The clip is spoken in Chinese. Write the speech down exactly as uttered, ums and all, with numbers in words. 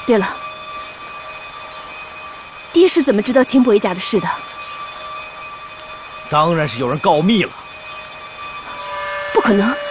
对了，爹是怎么知道秦伯一家的事的？ 当然是有人告密了。 不可能！